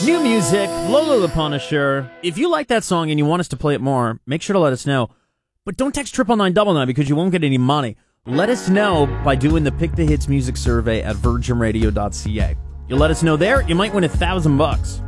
New music, Lola the Punisher. If you like that song and you want us to play it more, make sure to let us know. But don't text 99999 because you won't get any money. Let us know by doing the Pick the Hits music survey at virginradio.ca. You'll let us know there, you might win $1,000.